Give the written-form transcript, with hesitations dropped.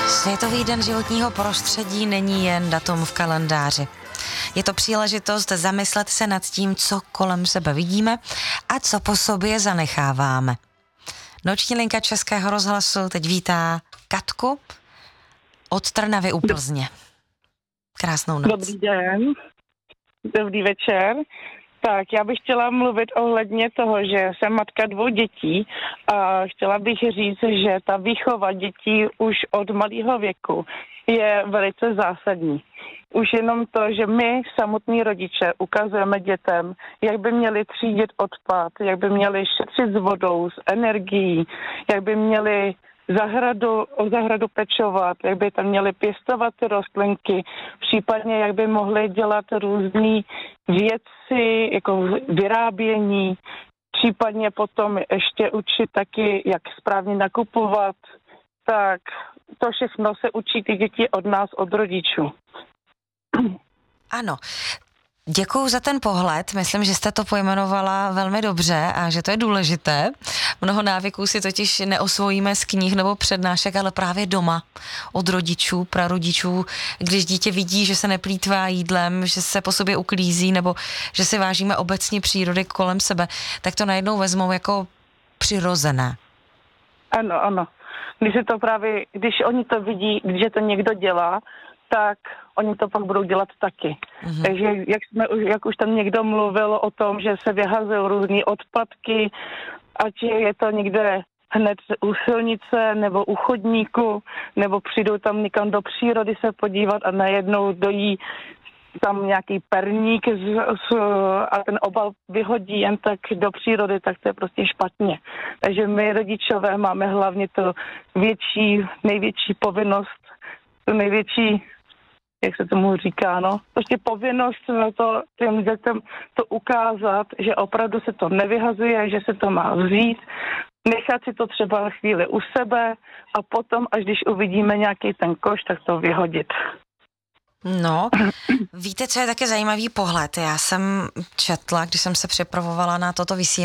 Světový den životního prostředí není jen datum v kalendáři. Je to příležitost zamyslet se nad tím, co kolem sebe vidíme a co po sobě zanecháváme. Noční linka Českého rozhlasu teď vítá Katku od Trnavy u Plzně. Krásnou noc. Dobrý den, dobrý večer. Tak já bych chtěla mluvit ohledně toho, že jsem matka 2 dětí a chtěla bych říct, že ta výchova dětí už od malého věku je velice zásadní. Už jenom to, že my, samotní rodiče, ukazujeme dětem, jak by měli třídit odpad, jak by měli šetřit s vodou, s energií, jak by měli o zahradu pečovat, jak by tam měli pěstovat ty rostlinky, případně jak by mohli dělat různé věci, jako vyrábění, případně potom ještě učit taky, jak správně nakupovat. Tak to všechno se učí ty děti od nás, od rodičů. Ano. Děkuju za ten pohled, myslím, že jste to pojmenovala velmi dobře a že to je důležité. Mnoho návyků si totiž neosvojíme z knih nebo přednášek, ale právě doma od rodičů, prarodičů, když dítě vidí, že se neplýtvá jídlem, že se po sobě uklízí nebo že si vážíme obecně přírody kolem sebe, tak to najednou vezmou jako přirozené. Ano. Když oni to vidí, když to někdo dělá, tak oni to pak budou dělat taky. Mm-hmm. Takže jak už tam někdo mluvil o tom, že se vyhazují různý odpadky, ať je to někde hned u silnice nebo u chodníku, nebo přijdou tam někam do přírody se podívat a najednou dojí tam nějaký perník a ten obal vyhodí jen tak do přírody, tak to je prostě špatně. Takže my rodičové máme hlavně to největší povinnost, tu největší, jak se tomu říká, prostě povinnost těm dětem to ukázat, že opravdu se to nevyhazuje, že se to má vzít, nechat si to třeba chvíli u sebe a potom, až když uvidíme nějaký ten koš, tak to vyhodit. No, víte, co je také zajímavý pohled? Já jsem četla, když jsem se připravovala na toto vysílání,